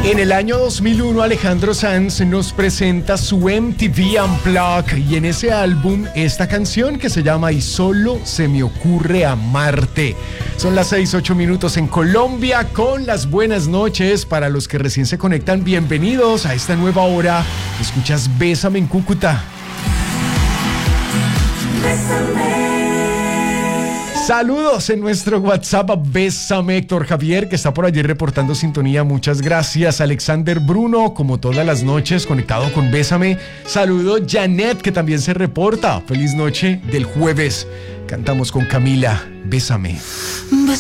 En el año 2001, Alejandro Sanz nos presenta su MTV Unplugged y en ese álbum esta canción que se llama Y solo se me ocurre amarte. Son las 6:08 en Colombia, con las buenas noches para los que recién se conectan. Bienvenidos a esta nueva hora. Escuchas Bésame en Cúcuta. Saludos en nuestro WhatsApp a Bésame, Héctor Javier, que está por allí reportando sintonía. Muchas gracias. Alexander Bruno, como todas las noches, conectado con Bésame. Saludo Janet, que también se reporta. Feliz noche del jueves. Cantamos con Camila. Bésame.